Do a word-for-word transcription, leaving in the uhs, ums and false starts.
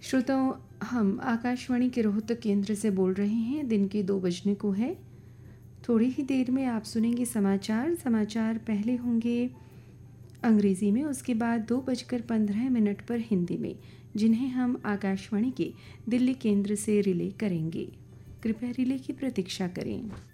श्रोताओं, हम आकाशवाणी के रोहतक केंद्र से बोल रहे हैं। दिन के दो बजने को है। थोड़ी ही देर में आप सुनेंगे समाचार। समाचार पहले होंगे अंग्रेज़ी में, उसके बाद दो बजकर पंद्रह मिनट पर हिंदी में, जिन्हें हम आकाशवाणी के दिल्ली केंद्र से रिले करेंगे। कृपया रिले की प्रतीक्षा करें।